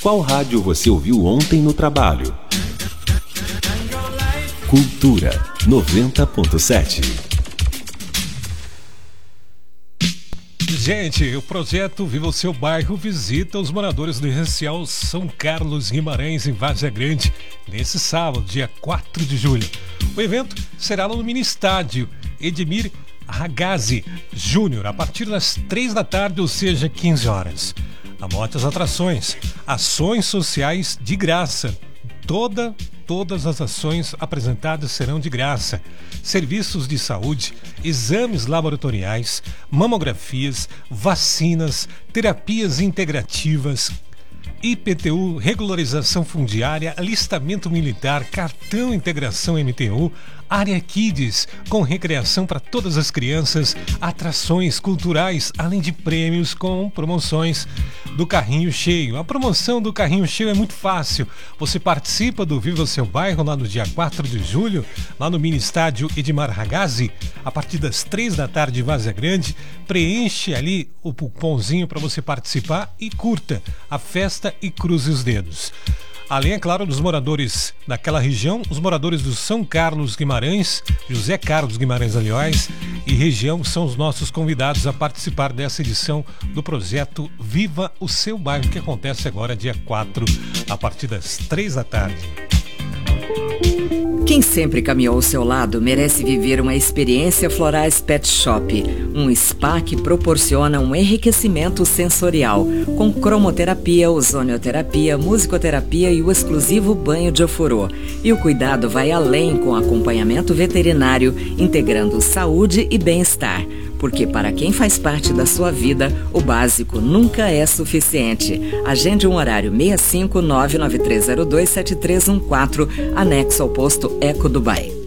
Qual rádio você ouviu ontem no trabalho? Cultura 90.7. Gente, o projeto Viva o Seu Bairro visita os moradores do residencial São Carlos Guimarães, em Várzea Grande, nesse sábado, dia 4 de julho. O evento será no mini estádio Edmir Ragazzi Júnior, a partir das 3 da tarde, ou seja, 15 horas. Anote as atrações: ações sociais de graça. Todas as ações apresentadas serão de graça. Serviços de saúde, exames laboratoriais, mamografias, vacinas, terapias integrativas, IPTU, regularização fundiária, alistamento militar, cartão integração MTU, área Kids, com recreação para todas as crianças, atrações culturais, além de prêmios com promoções do Carrinho Cheio. A promoção do Carrinho Cheio é muito fácil. Você participa do Viva o Seu Bairro lá no dia 4 de julho, lá no mini estádio Edmar Ragazzi, a partir das 3 da tarde em Várzea Grande. Preenche ali o cupomzinho para você participar e curta a festa e cruze os dedos. Além, é claro, dos moradores daquela região, os moradores do São Carlos Guimarães, José Carlos Guimarães, aliás, e região são os nossos convidados a participar dessa edição do projeto Viva o Seu Bairro, que acontece agora dia 4, a partir das 3 da tarde. Quem sempre caminhou ao seu lado merece viver uma experiência Florais Pet Shop, um spa que proporciona um enriquecimento sensorial, com cromoterapia, ozonioterapia, musicoterapia e o exclusivo banho de ofurô. E o cuidado vai além com acompanhamento veterinário, integrando saúde e bem-estar. Porque para quem faz parte da sua vida, o básico nunca é suficiente. Agende um horário 65 993027314, anexo ao posto Eco Dubai.